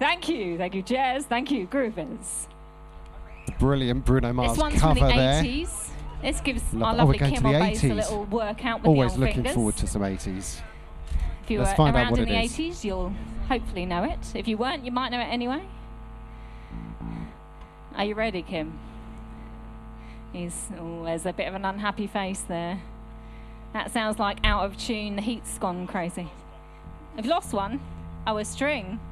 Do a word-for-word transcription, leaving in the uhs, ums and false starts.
Thank you, thank you, Jez. Thank you, Groovers. Brilliant Bruno Mars This one's cover from the there. eighties. This gives Love our that. Oh, we're lovely going to Kim the on bass a eighties. little workout with Always the young looking fingers. forward to some eighties. If you Let's were find out around what in the it is. eighties, you'll hopefully know it. If you weren't, you might know it anyway. Are you ready, Kim? He's, oh, there's a bit of an unhappy face there. That sounds like out of tune, the heat's gone crazy. I've lost one. Oh, a string.